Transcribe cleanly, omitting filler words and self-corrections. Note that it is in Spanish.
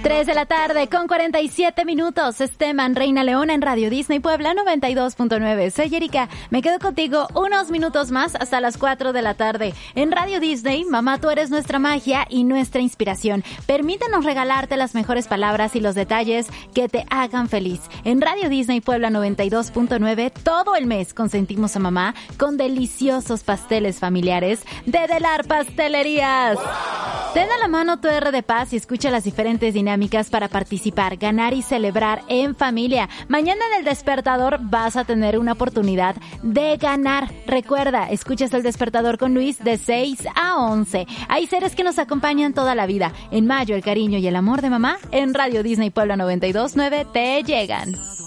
3 de la tarde con 47 minutos. Esteban Reina Leona en Radio Disney Puebla 92.9. Soy Erika. Me quedo contigo unos minutos más hasta las 4 de la tarde. En Radio Disney, mamá, tú eres nuestra magia y nuestra inspiración. Permítanos regalarte las mejores palabras y los detalles que te hagan feliz. En Radio Disney Puebla 92.9, todo el mes consentimos a mamá con deliciosos pasteles familiares de Delar Pastelerías. Ten a la mano tu R de Paz y escucha las diferentes dinámicas para participar, ganar y celebrar en familia. Mañana en El Despertador vas a tener una oportunidad de ganar. Recuerda, escuchas El Despertador con Luis de 6 a 11. Hay seres que nos acompañan toda la vida. En mayo, el cariño y el amor de mamá en Radio Disney Puebla 92.9 te llegan.